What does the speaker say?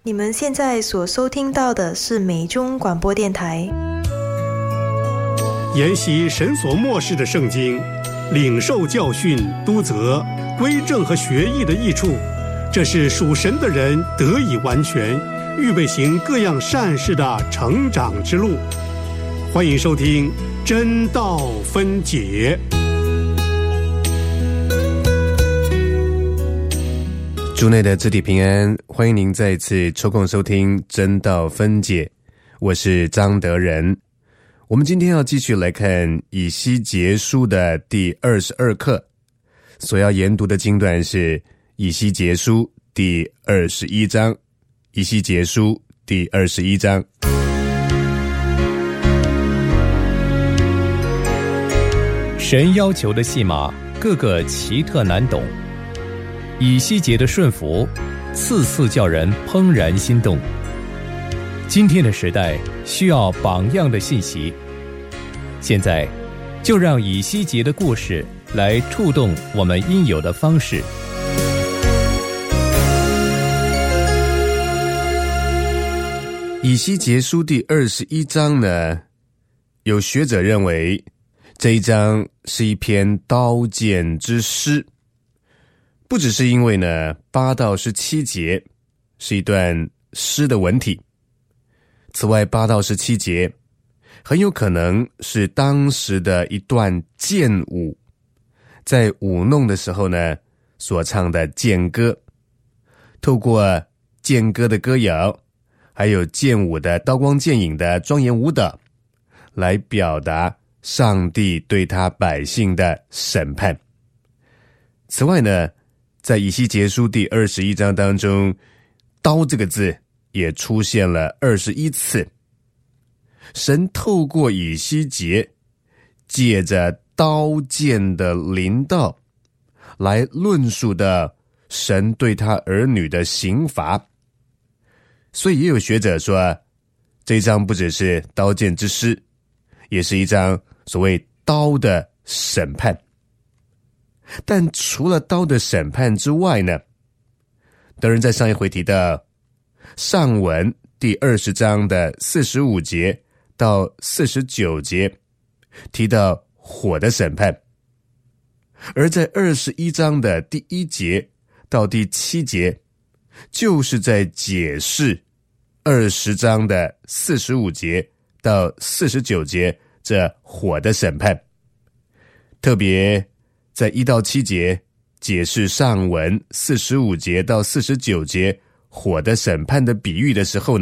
你们现在所收听到的是美中广播电台。 研习神所默示的圣经，领受教训、督责、归正和学艺的益处，这是属神的人得以完全，预备行各样善事的成长之路。欢迎收听真道分解。 主内的肢体平安，欢迎您再一次抽空收听真道分解，我是张德仁。我们今天要继续来看以西结书的第22课，所要研读的经段是以西结书第21章。以西结书第21章。 神要求的戏码个个奇特难懂，以西结的顺服次次叫人怦然心动。今天的时代需要榜样的信息，现在就让以西结的故事来触动我们应有的方式。 以西结书第21章呢，有学者认为这一章是一篇刀剑之诗，不只是因为呢8到17节是一段诗的文体，此外8到17节很有可能是当时的一段剑舞，在舞弄的时候呢所唱的剑歌，透过剑歌的歌谣，还有剑舞的刀光剑影的庄严舞蹈，来表达上帝对他百姓的审判。此外呢，在以西结书第21章当中，刀这个字也出现了21次。神透过以西结，借着刀剑的临到，来论述的神对他儿女的刑罚。所以也有学者说，这一章不只是刀剑之诗，也是一章所谓刀的审判。但除了刀的审判之外呢，德仁在上一回提到上文第20章的45节到49节提到火的审判，而在21章的第1节到第7节就是在解释20章的45节到49节这火的审判。特别在1到7节解释上文45节到49节火的审判的比喻的时候呢，